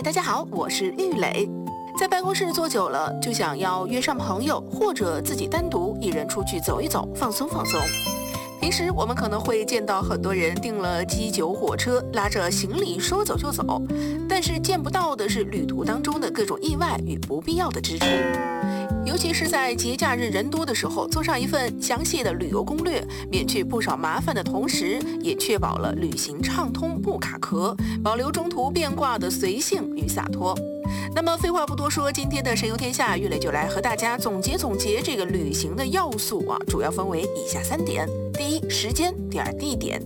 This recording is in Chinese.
嗨，大家好，我是玉磊。在办公室坐久了，就想要约上朋友，或者自己单独一人出去走一走，放松放松。平时我们可能会见到很多人订了机酒火车，拉着行李说走就走，但是见不到的是旅途当中的各种意外与不必要的支出。尤其是在节假日人多的时候，做上一份详细的旅游攻略，免去不少麻烦的同时，也确保了旅行畅通不卡壳，保留中途变卦的随性与洒脱。那么废话不多说，今天的神游天下，玉磊就来和大家总结这个旅行的要素主要分为以下3点：第一，时间；第二，地点；